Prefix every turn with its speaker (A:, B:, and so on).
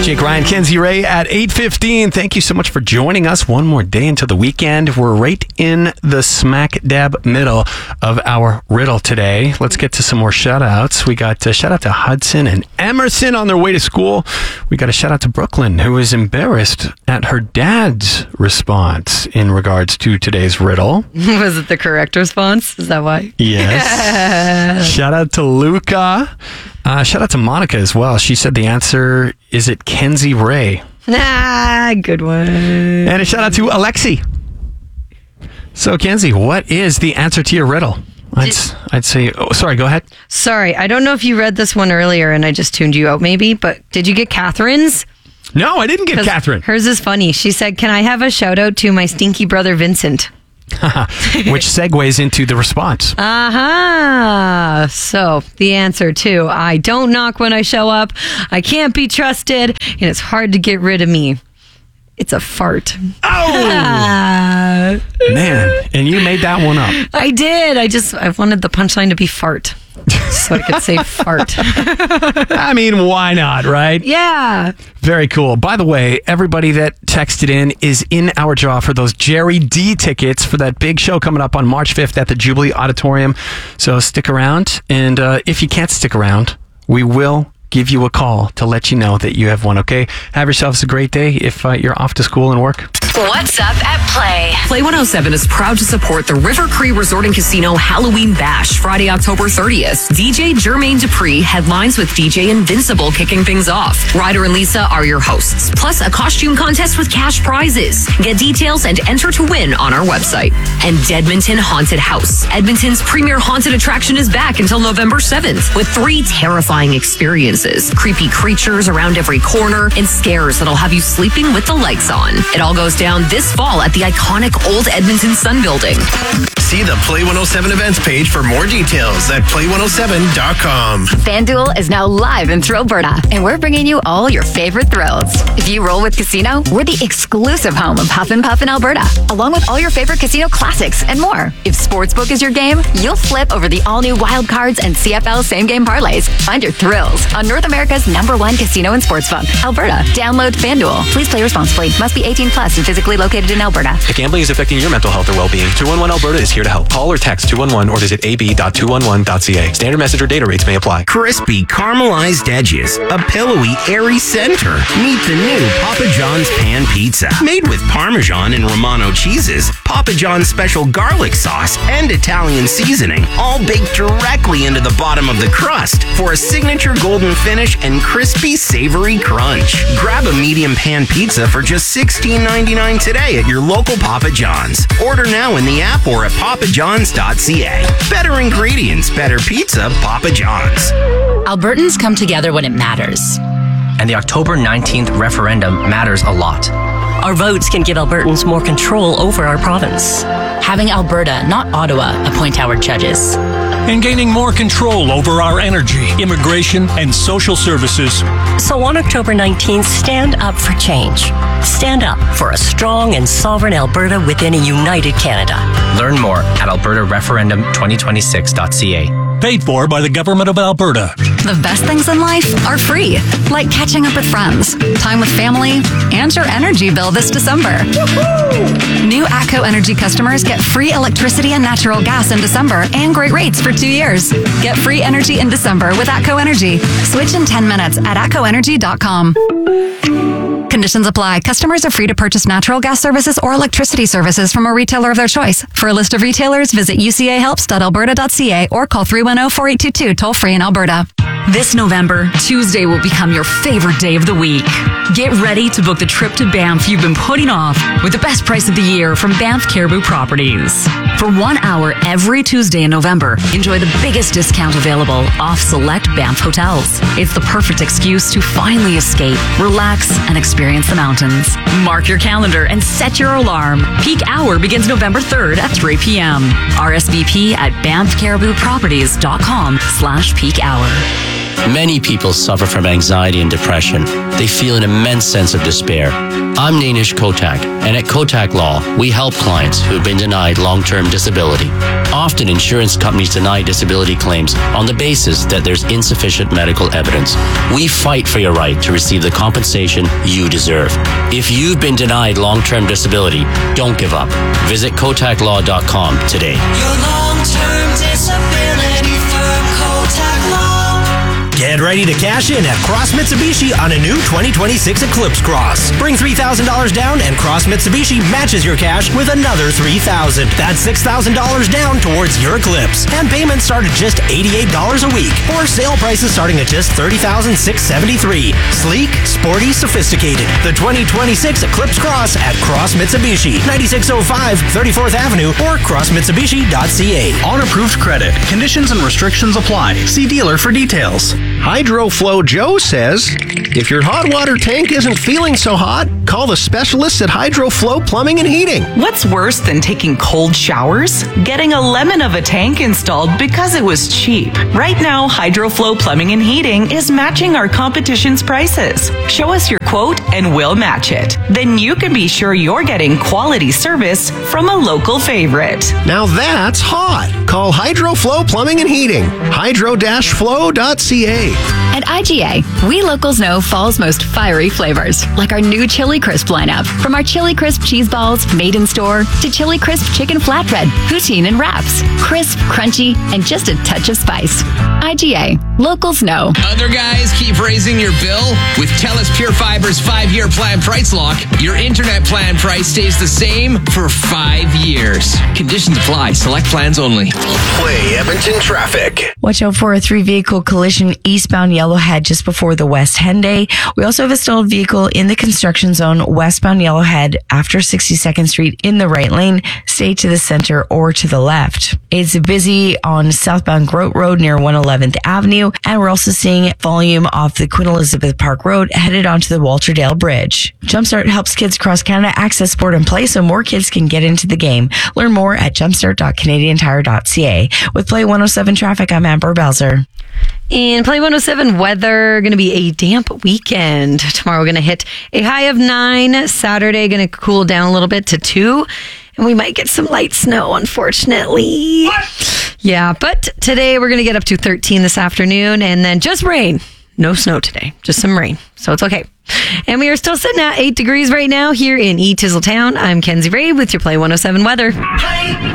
A: Jake Ryan, Kenzie Ray at 8:15. Thank you so much for joining us. One more day until the weekend. We're right in the smack dab middle of our riddle today. Let's get to some more shout outs. We got a shout out to Hudson and Emerson on their way to school. We got a shout out to Brooklyn, who is embarrassed at her dad's response in regards to today's riddle.
B: Was it the correct response? Is that why?
A: Yes. Shout out to Luca. Shout out to Monica as well. She said the answer is it Kenzie Ray.
B: Good one.
A: And a shout out to Alexi. So, Kenzie, what is the answer to your riddle? I'd say, sorry, go ahead.
B: Sorry, I don't know if you read this one earlier and I just tuned you out maybe, but did you get Catherine's?
A: No, I didn't get Catherine.
B: Hers is funny. She said, can I have a shout out to my stinky brother Vincent?
A: Which segues into the response.
B: So the answer to I don't knock when I show up, I can't be trusted, and it's hard to get rid of me. It's a fart.
A: Oh! Man, and you made that one up.
B: I did. I wanted the punchline to be fart. So I could say fart.
A: I mean, why not, right?
B: Yeah.
A: Very cool. By the way, everybody that texted in is in our draw for those Jerry D tickets for that big show coming up on March 5th at the Jubilee Auditorium. So stick around. And if you can't stick around, we will give you a call to let you know that you have won, okay? Have yourselves a great day if you're off to school and work.
C: What's up at Play? Play 107 is proud to support the River Cree Resort and Casino Halloween Bash, Friday, October 30th. DJ Jermaine Dupri headlines with DJ Invincible kicking things off. Ryder and Lisa are your hosts, plus a costume contest with cash prizes. Get details and enter to win on our website. And Edmonton Haunted House. Edmonton's premier haunted attraction is back until November 7th with 3 terrifying experiences. Creepy creatures around every corner and scares that'll have you sleeping with the lights on. It all goes down this fall at the iconic Old Edmonton Sun Building.
D: See the Play 107 events page for more details at play107.com.
E: FanDuel is now live in Thrillberta, and we're bringing you all your favorite thrills. If you roll with Casino, we're the exclusive home of Huff and Puff in Alberta, along with all your favorite casino classics and more. If Sportsbook is your game, you'll flip over the all-new Wild Cards and CFL same-game parlays. Find your thrills on North America's #1 casino and sportsbook, Alberta. Download FanDuel. Please play responsibly. Must be 18 plus and physically located in Alberta.
F: If gambling is affecting your mental health or well-being, 211 Alberta is here to help. Call or text 211 or visit ab.211.ca. Standard message or data rates may apply.
G: Crispy caramelized edges, a pillowy, airy center. Meet the new Papa John's Pan Pizza. Made with Parmesan and Romano cheeses, Papa John's special garlic sauce, and Italian seasoning, all baked directly into the bottom of the crust for a signature golden finish and crispy, savory crunch. Grab a medium pan pizza for just $16.99 today at your local Papa John's. Order now in the app or at papajohns.ca. Better ingredients, better pizza, Papa John's.
H: Albertans come together when it matters.
I: And the October 19th referendum matters a lot.
J: Our votes can give Albertans more control over our province.
H: Having Alberta, not Ottawa, appoint our judges.
K: And gaining more control over our energy, immigration, and social services.
J: So on October 19th, stand up for change. Stand up for a strong and sovereign Alberta within a united Canada.
I: Learn more at albertareferendum2026.ca.
K: Paid for by the Government of Alberta.
L: The best things in life are free, like catching up with friends, time with family, and your energy bill this December. Woo-hoo! New ATCO Energy customers get free electricity and natural gas in December and great rates for 2 years. Get free energy in December with ATCO Energy. Switch in 10 minutes at atcoenergy.com. Conditions apply. Customers are free to purchase natural gas services or electricity services from a retailer of their choice. For a list of retailers, visit ucahelps.alberta.ca or call 310-4822 toll-free in Alberta.
M: This November, Tuesday will become your favorite day of the week. Get ready to book the trip to Banff you've been putting off with the best price of the year from Banff Caribou Properties. For 1 hour every Tuesday in November, enjoy the biggest discount available off select Banff hotels. It's the perfect excuse to finally escape, relax, and experience the mountains. Mark your calendar and set your alarm. Peak hour begins November 3rd at 3 p.m. RSVP at banffcaribouproperties.com/peak hour.
N: Many people suffer from anxiety and depression. They feel an immense sense of despair. I'm Nainish Kotak, and at Kotak Law, we help clients who have been denied long-term disability. Often, insurance companies deny disability claims on the basis that there's insufficient medical evidence. We fight for your right to receive the compensation you deserve. If you've been denied long-term disability, don't give up. Visit KotakLaw.com today.
O: Your long-term disability firm, Kotak Law.
P: Get ready to cash in at Cross Mitsubishi on a new 2026 Eclipse Cross. Bring $3,000 down and Cross Mitsubishi matches your cash with another $3,000. That's $6,000 down towards your Eclipse. And payments start at just $88 a week. Or sale prices starting at just $30,673. Sleek, sporty, sophisticated. The 2026 Eclipse Cross at Cross Mitsubishi. 9605 34th Avenue or crossmitsubishi.ca.
Q: On approved credit. Conditions and restrictions apply. See dealer for details.
R: HydroFlow Joe says, if your hot water tank isn't feeling so hot, call the specialists at HydroFlow Plumbing and Heating.
S: What's worse than taking cold showers? Getting a lemon of a tank installed because it was cheap. Right now, HydroFlow Plumbing and Heating is matching our competition's prices. Show us your quote and we'll match it. Then you can be sure you're getting quality service from a local favorite.
R: Now that's hot. Call HydroFlow Plumbing and Heating. hydro-flow.ca.
E: At IGA, we locals know fall's most fiery flavors, like our new Chili Crisp lineup. From our Chili Crisp cheese balls, made in store, to Chili Crisp chicken flatbread, poutine, and wraps. Crisp, crunchy, and just a touch of spice. IGA, locals know.
T: Other guys keep raising your bill? With TELUS Pure Fiber's 5-year plan price lock, your internet plan price stays the same for 5 years. Conditions apply. Select plans only.
D: Play Edmonton traffic.
U: Watch out for a 3-vehicle collision eastbound Yellowhead just before the West Henday. We also have a stalled vehicle in the construction zone westbound Yellowhead after 62nd Street in the right lane. Stay to the center or to the left. It's busy on southbound Grote Road near 111th Avenue, and we're also seeing volume off the Queen Elizabeth Park Road headed onto the Walterdale Bridge. Jumpstart helps kids across Canada access sport and play so more kids can get into the game. Learn more at jumpstart.canadiantire.ca. With Play 107 traffic, I'm Amber Belzer.
B: In Play 107 weather, going to be a damp weekend. Tomorrow we're going to hit a high of 9. Saturday going to cool down a little bit to 2. And we might get some light snow, unfortunately. What? Yeah, but today we're going to get up to 13 this afternoon and then just rain. No snow today, just some rain. So it's okay. And we are still sitting at 8 degrees right now here in Tizzletown. I'm Kenzie Ray with your Play 107 weather.